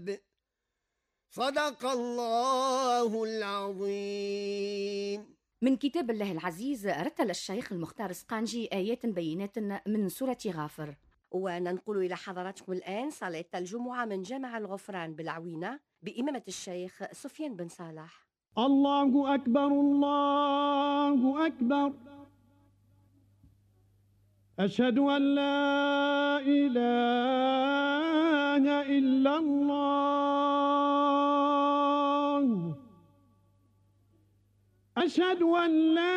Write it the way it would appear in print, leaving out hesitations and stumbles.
الكتاب صدق الله العظيم. من كتاب الله العزيز رتل الشيخ المختار السقانجي آيات بينات من سورة غافر. وننقل إلى حضراتكم الآن صلاة الجمعة من جامع الغفران بالعوينة بإمامة الشيخ سفيان بن صالح. الله أكبر الله أكبر، أشهد أن لا إله إلا الله، أشهد أن لا